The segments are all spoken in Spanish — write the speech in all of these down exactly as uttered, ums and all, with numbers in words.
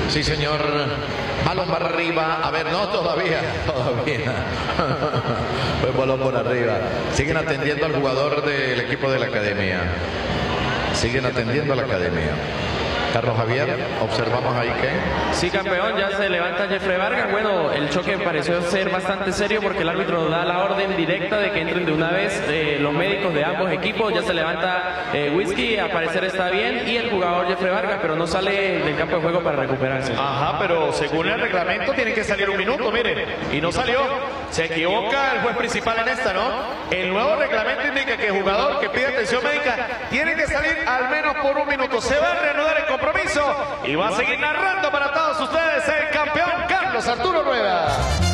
Sí, señor. Balón para arriba. A ver, no, todavía. Todavía. Pues balón por arriba. Siguen atendiendo al jugador del equipo de la academia. Siguen atendiendo a la academia. Carlos Javier, observamos ahí que... Sí, campeón, ya se levanta Jeffrey Vargas. Bueno, el choque pareció ser bastante serio porque el árbitro da la orden directa de que entren de una vez eh, los médicos de ambos equipos. Ya se levanta eh, Whisky, al parecer está bien, y el jugador Jeffrey Vargas, pero no sale del campo de juego para recuperarse. Ajá, pero según el reglamento tiene que salir un minuto, miren, y no salió. Se equivoca el juez principal en esta, ¿no? El nuevo reglamento indica que el jugador que pide atención médica tiene que salir al menos por un minuto. Se va a reanudar el compromiso y va a seguir narrando para todos ustedes el campeón Carlos Arturo Rueda.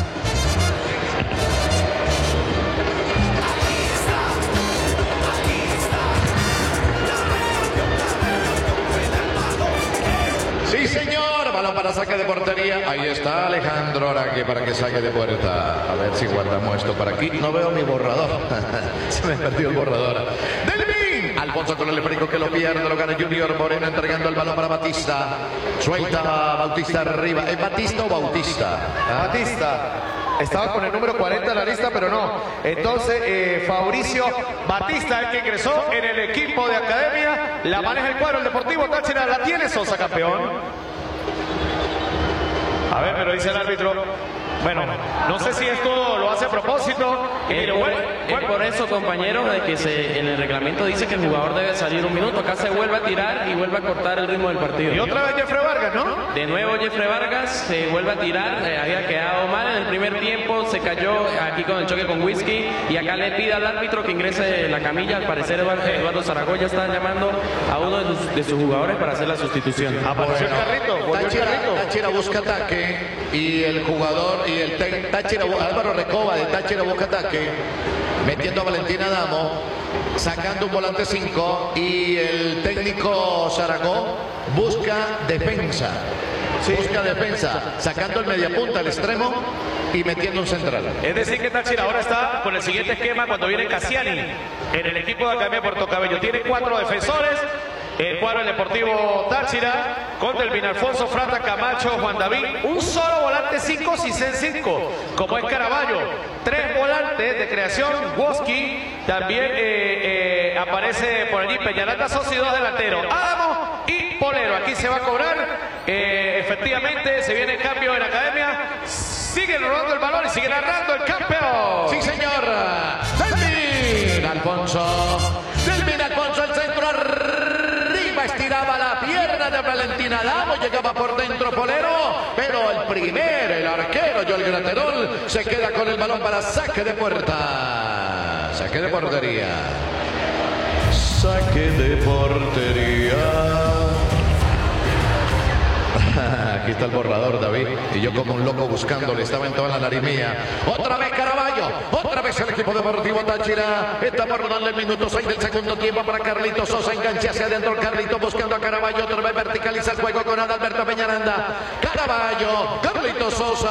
Sí, señor. Balón para saque de portería. Ahí está Alejandro Araque para que saque de puerta. A ver si guardamos esto para aquí. No veo mi borrador. Se me perdió el borrador. Delvin. Alfonso con el esférico que lo pierde. Lo gana Junior Moreno entregando el balón para Batista. Suelta Bautista arriba. ¿Es Batista o Bautista? ¿Ah? Batista. Estaba con el número cuarenta en la lista, pero no. Entonces, eh, Fabricio Batista, el que ingresó en el equipo de academia, la maneja el cuadro, el Deportivo Táchira, la tiene Sosa, campeón. A ver, pero dice el árbitro. Bueno, no sé si esto lo hace a propósito. Eh, por, eh, por eso, compañeros, de que se, en el reglamento dice que el jugador debe salir un minuto. Acá se vuelve a tirar y vuelve a cortar el ritmo del partido. Y otra vez Jeffrey Vargas, ¿no? De nuevo Jeffrey Vargas se vuelve a tirar. Eh, había quedado mal en el primer tiempo. Se cayó aquí con el choque con Whisky. Y acá le pide al árbitro que ingrese la camilla. Al parecer Eduardo, Eduardo Zaragoza está llamando a uno de sus, de sus jugadores para hacer la sustitución. Apareció el carrito. Volvió el carrito. Táchira busca ataque y el jugador y el Táchira, Álvaro Recoba de Táchira busca ataque, metiendo a Valentín Adamo, sacando un volante cinco y el técnico Zaragoza busca defensa. Sí. Busca defensa, sacando el mediapunta al extremo y metiendo un central. Es decir que Táchira ahora está con el siguiente esquema cuando viene Cassiani en el equipo de Academia Puerto Cabello. Tiene cuatro defensores. El cuadro del Deportivo Táchira con Delvin Alfonso, Frata, Camacho, Juan David. Un solo volante cinco, Cisen cinco, como es Caraballo. Tres volantes de creación, Woski. También eh, eh, aparece por allí Peñaranda, Sosa y dos delanteros, Adamo y Polero. Aquí se va a cobrar. Eh, efectivamente, se viene el cambio en Academia. Sigue rodando el balón y sigue narrando el campeón. Sí, señor. Delvin Alfonso. Delvin Alfonso, el centro arriba. Estiraba la pierna de Valentín Adamo, llegaba por dentro Polero, pero el primer, el arquero Joel Graterol, se queda con el balón para saque de puerta. Saque de portería. Saque de portería. Aquí está el borrador, David, y yo como un loco buscándole, estaba en toda la nariz mía. Otra vez Caraballo, otra vez el equipo deportivo Táchira. Está por darle el minuto seis del segundo tiempo para Carlitos Sosa, enganche hacia adentro Carlitos buscando a Caraballo, otra vez verticaliza el juego con Adalberto Peñaranda. Caraballo, Carlitos Sosa.